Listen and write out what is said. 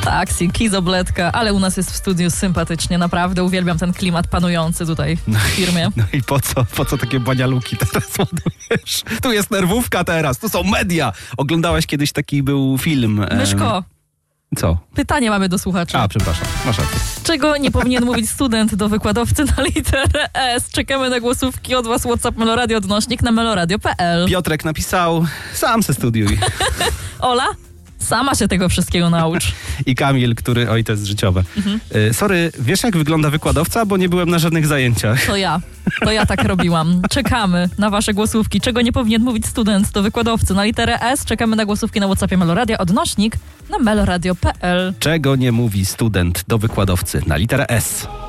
Tak, kizobletka, ale u nas jest w studiu sympatycznie, naprawdę uwielbiam ten klimat panujący tutaj w firmie. No i po co takie banialuki teraz ładujesz? Tu jest nerwówka teraz, tu są media. Oglądałaś kiedyś taki był film? Myszko, Co? pytanie mamy do słuchacza. A, przepraszam, masz rację. Czego nie powinien mówić student do wykładowcy na literę S? Czekamy na głosówki od was. WhatsApp Meloradio odnośnik na meloradio.pl. Piotrek napisał, sam se studiuj. Ola? Sama się tego wszystkiego naucz. I Kamil, który, oj, to jest życiowe. Sorry, wiesz jak wygląda wykładowca? Bo nie byłem na żadnych zajęciach. To ja tak robiłam. Czekamy na wasze głosówki. Czego nie powinien mówić student do wykładowcy na literę S? Czekamy na głosówki na WhatsAppie Meloradia odnośnik na meloradio.pl. Czego nie mówi student do wykładowcy na literę S?